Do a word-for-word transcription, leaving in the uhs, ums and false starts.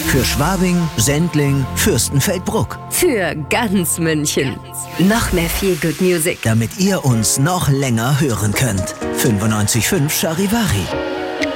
Für Schwabing, Sendling, Fürstenfeldbruck. Für ganz München. Noch mehr Feel Good Music. Damit ihr uns noch länger hören könnt. fünfundneunzig Komma fünf Charivari.